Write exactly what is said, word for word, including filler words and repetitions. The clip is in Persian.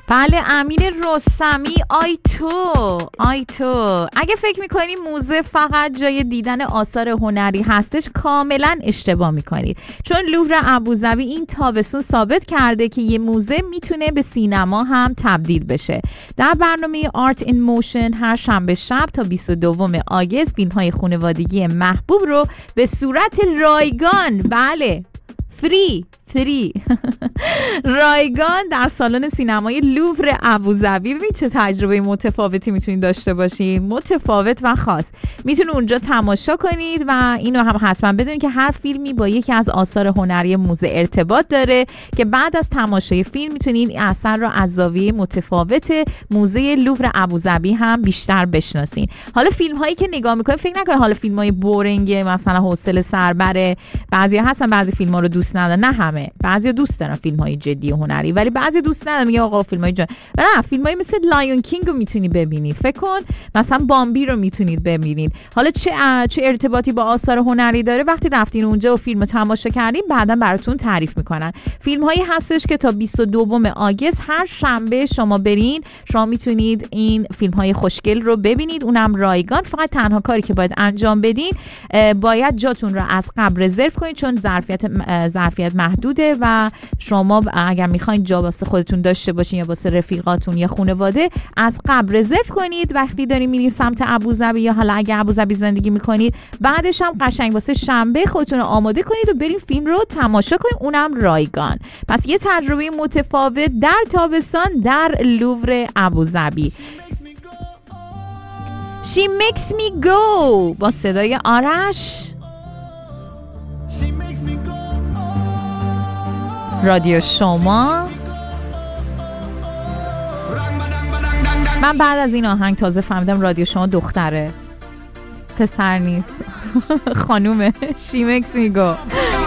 بله، امین رستمی. آی تو آی تو اگه فکر میکنی موزه فقط جای دیدن آثار هنری هستش کاملا اشتباه میکنید، چون لوور ابوظبی این تابستون ثابت کرده که یه موزه میتونه به سینما هم تبدیل بشه. در برنامه آرت این موشن هر شنبه شب تا بیست و دوم آگوست فیلم‌های خانوادگی محبوب رو به صورت رایگان، بله فری فری رایگان در سالن سینمای لوور ابوظبی. ببین چه تجربه متفاوتی میتونید داشته باشید، متفاوت و خاص. میتونید اونجا تماشا کنید و اینو هم حتما بدونید که هر فیلمی با یکی از آثار هنری موزه ارتباط داره که بعد از تماشای فیلم میتونید این اثر رو از زاویه متفاوت موزه لوور ابوظبی هم بیشتر بشناسید. حالا فیلم هایی که نگاه میکنید فکر نکنید حالا فیلم های بورینگ مثلا حوصله سر بره، بعضیا هستن بعضی فیلم ها رو دوست ندارن، نه همه، بعضی دوست دارن فیلم های جدی و هنری ولی بعضی دوست ندارن میگه آقا فیلم های جن... نه، فیلم های مثل لایون کینگ رو میتونی ببینی، فکر کن مثلا بامبی رو میتونید ببینید. حالا چه ا... چه ارتباطی با آثار هنری داره وقتی رفتین اونجا و فیلم رو تماشا کردین بعدا براتون تعریف میکنن. فیلم هایی هستش که تا بیست و دوم آگوست هر شنبه شما برین شما میتونید این فیلم های خوشگل رو ببینید، اونم رایگان. فقط تنها کاری که باید انجام بدین باید جاتون رو از قبل رزرو کنید چون ظرفیت ظرفیت محدوده و شما اگر میخواین جا واسه خودتون داشته باشین یا واسه رفیقاتون یا خانواده از قبل رزرو کنید وقتی دارین میرین سمت ابوظبی، یا حالا اگر ابوظبی زندگی میکنید بعدش هم قشنگ واسه شنبه خودتون رو آماده کنید و برین فیلم رو تماشا کنید، اونم رایگان. پس یه تجربه متفاوت در تابستان در لوور ابوظبی. She makes me go با صدای آرش. رادیو شما. من بعد از این آهنگ تازه فهمیدم رادیو شما دختره، پسر نیست، خانومه. She makes me go.